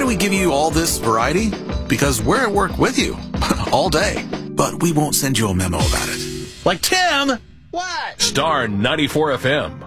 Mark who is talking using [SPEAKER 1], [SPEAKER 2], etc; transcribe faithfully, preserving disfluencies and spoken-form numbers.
[SPEAKER 1] do we give you all this variety? Because we're at work with you all day, but we won't send you a memo about it. Like, Tim!
[SPEAKER 2] What?
[SPEAKER 3] Star ninety-four F M.